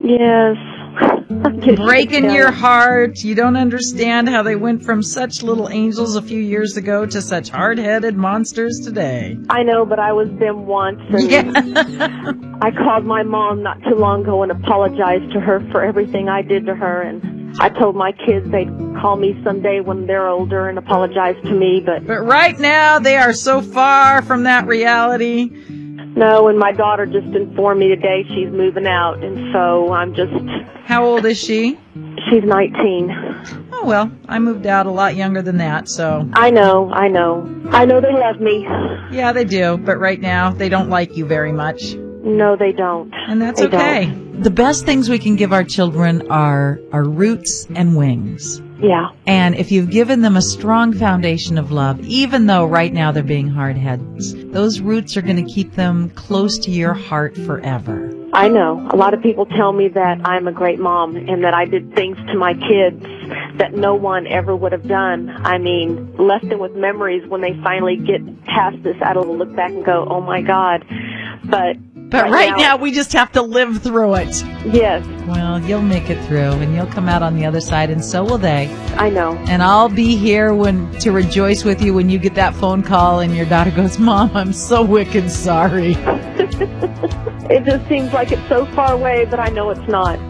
Yes. Breaking your heart. You don't understand how they went from such little angels a few years ago to such hard-headed monsters today. I know, but I was them once. And Yeah. I called my mom not too long ago and apologized to her for everything I did to her. And I told my kids they'd call me someday when they're older and apologize to me. But right now, they are so far from that reality. No, and my daughter just informed me today she's moving out, and so I'm just... How old is she? She's 19. Oh, well, I moved out a lot younger than that, so... I know. I know they love me. Yeah, they do, but right now, they don't like you very much. No, they don't. And that's okay. The best things we can give our children are roots and wings. Yeah. And if you've given them a strong foundation of love, even though right now they're being hard-headed, those roots are going to keep them close to your heart forever. I know. A lot of people tell me that I'm a great mom and that I did things to my kids that no one ever would have done. I mean, left them with memories when they finally get past this. I don't look back and go, oh, my God. But right now, we just have to live through it. Yes. Well, you'll make it through, and you'll come out on the other side, and so will they. I know. And I'll be here to rejoice with you when you get that phone call and your daughter goes, Mom, I'm so wicked sorry. It just seems like it's so far away, but I know it's not.